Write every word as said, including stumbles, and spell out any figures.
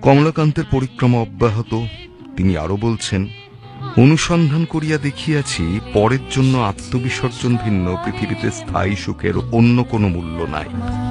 কমলাকান্তের পরিক্রমা অব্যাহত। তিনি আরো বলছেন, অনুসন্ধান করিয়া দেখিয়াছি পরের জন্য আত্মবিসর্জন ভিন্ন পৃথিবীতে স্থায়ী সুখের অন্য কোনো মূল্য নাই।